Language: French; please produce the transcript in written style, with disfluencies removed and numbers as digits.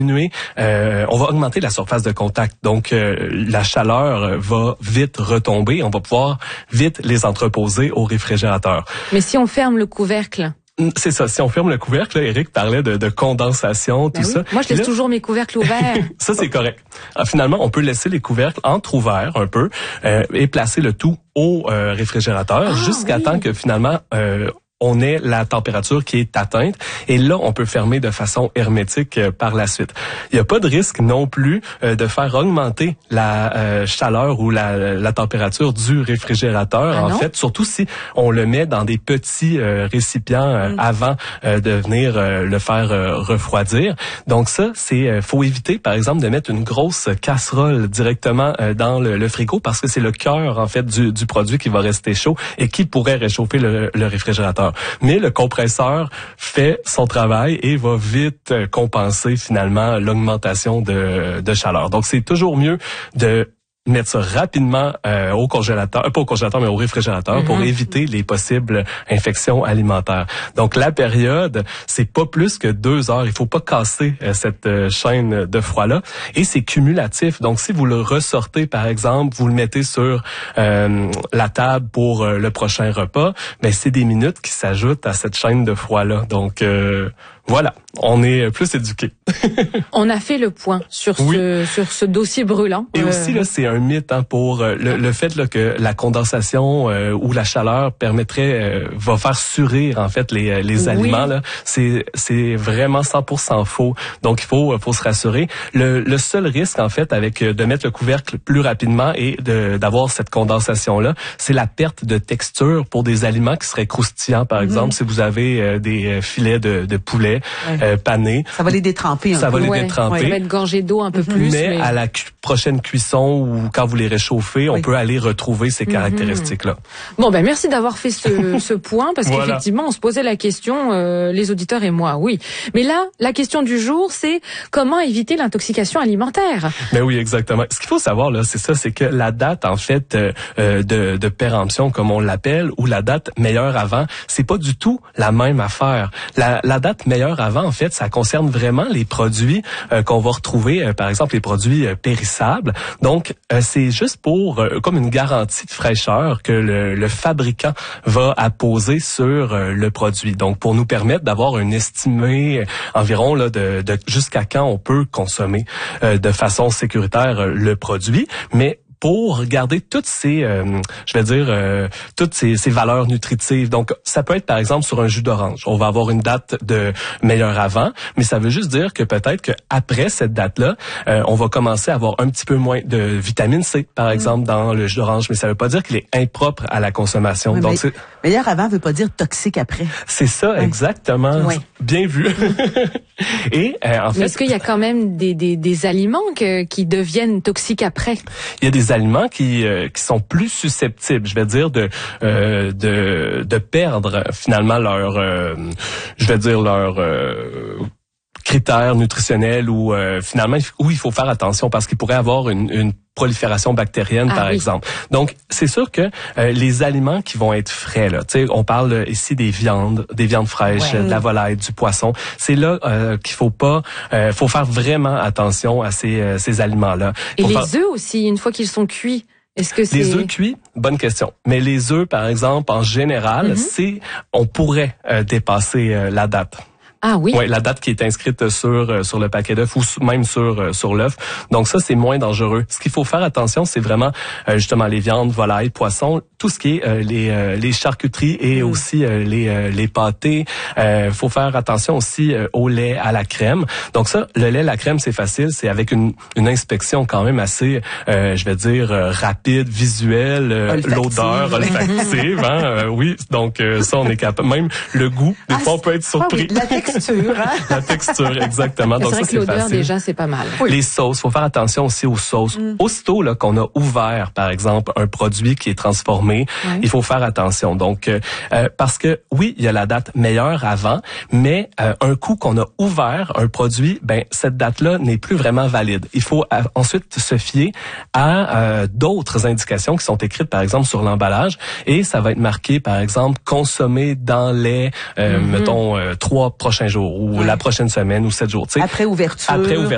on va augmenter la surface de contact. Donc, la chaleur va vite retomber. On va pouvoir vite les entreposer au réfrigérateur. Mais si on ferme le couvercle? C'est ça. Si on ferme le couvercle, là, Éric parlait de condensation, tout ça. Moi, je laisse toujours mes couvercles ouverts. Ça, c'est correct. Alors, finalement, on peut laisser les couvercles entrouverts un peu et placer le tout au réfrigérateur jusqu'à temps que finalement on ait la température qui est atteinte. Et là, on peut fermer de façon hermétique par la suite. Il n'y a pas de risque non plus de faire augmenter la chaleur ou la température du réfrigérateur, en fait, surtout si on le met dans des petits récipients avant de venir le faire refroidir. Donc ça, faut éviter, par exemple, de mettre une grosse casserole directement dans le frigo parce que c'est le cœur, en fait, du produit qui va rester chaud et qui pourrait réchauffer le réfrigérateur. Mais le compresseur fait son travail et va vite compenser finalement l'augmentation de chaleur. Donc c'est toujours mieux de mettre ça rapidement au congélateur, pas au congélateur mais au réfrigérateur pour éviter les possibles infections alimentaires. Donc la période, c'est pas plus que 2 heures. Il faut pas casser cette chaîne de froid-là et c'est cumulatif. Donc si vous le ressortez par exemple, vous le mettez sur la table pour le prochain repas, ben c'est des minutes qui s'ajoutent à cette chaîne de froid-là. Donc voilà, on est plus éduqués. On a fait le point sur ce dossier brûlant. Et aussi là, c'est un mythe pour le fait là, que la condensation ou la chaleur va faire surrir en fait les aliments là. C'est vraiment 100% faux. Donc il faut se rassurer. Le seul risque en fait avec de mettre le couvercle plus rapidement et d'avoir cette condensation là, c'est la perte de texture pour des aliments qui seraient croustillants par exemple si vous avez des filets de poulet panés. Ça va les détremper Ça va les détremper. Ça va être gorgé d'eau un peu plus. Mais à la prochaine cuisson ou quand vous les réchauffez, on peut aller retrouver ces caractéristiques-là. Bon, ben merci d'avoir fait ce point parce qu'effectivement, on se posait la question, les auditeurs et moi, oui. Mais là, la question du jour, c'est comment éviter l'intoxication alimentaire. Ben oui, exactement. Ce qu'il faut savoir là, c'est que la date en fait de péremption, comme on l'appelle, ou la date meilleure avant, c'est pas du tout la même affaire. La date meilleure avant, en fait, ça concerne vraiment les produits qu'on va retrouver, par exemple les produits périssables. Donc, c'est juste pour comme une garantie de fraîcheur que le fabricant va apposer sur le produit. Donc, pour nous permettre d'avoir un estimé environ là de jusqu'à quand on peut consommer de façon sécuritaire le produit, mais pour garder toutes ces, toutes ces valeurs nutritives. Donc, ça peut être, par exemple, sur un jus d'orange. On va avoir une date de meilleur avant, mais ça veut juste dire que peut-être qu'après cette date-là, on va commencer à avoir un petit peu moins de vitamine C, par exemple, dans le jus d'orange, mais ça veut pas dire qu'il est impropre à la consommation. Oui, donc, meilleur avant veut pas dire toxique après. C'est ça, exactement. Oui. Bien vu. Et, en fait. Mais est-ce qu'il y a quand même des aliments qui deviennent toxiques après? Il y a des aliments qui sont plus susceptibles, je vais dire, de perdre finalement leur critères nutritionnels ou finalement où il faut faire attention parce qu'il pourrait avoir une prolifération bactérienne par exemple. Donc c'est sûr que les aliments qui vont être frais là, tu sais, on parle ici des viandes fraîches, de la volaille, du poisson, c'est là qu'il faut faire vraiment attention à ces aliments là. Et les œufs aussi, une fois qu'ils sont cuits. Est-ce que les œufs cuits? Bonne question. Mais les œufs, par exemple, en général, on pourrait dépasser la date. Ah oui? Oui, la date qui est inscrite sur le paquet d'œufs ou même sur l'œuf. Donc ça, c'est moins dangereux. Ce qu'il faut faire attention, c'est vraiment justement les viandes, volailles, poissons, tout ce qui est les charcuteries et aussi les pâtés. Faut faire attention aussi au lait, à la crème. Donc ça, le lait, la crème, c'est facile. C'est avec une inspection quand même assez, rapide, visuelle, l'odeur olfactive. Oui, donc ça, on est capable. Même le goût, des fois, on peut être surpris. La texture, hein? La texture, exactement. Donc, c'est vrai que l'odeur, déjà, c'est pas mal. Oui. Les sauces, faut faire attention aussi aux sauces. Aussitôt là qu'on a ouvert, par exemple, un produit qui est transformé, il faut faire attention. Donc, parce que oui, il y a la date meilleure avant, mais un coup qu'on a ouvert un produit, cette date-là n'est plus vraiment valide. Il faut ensuite se fier à d'autres indications qui sont écrites, par exemple, sur l'emballage, et ça va être marqué, par exemple, consommé dans les, mettons, 3 prochains jours ou la prochaine semaine ou 7 jours. Après ouverture.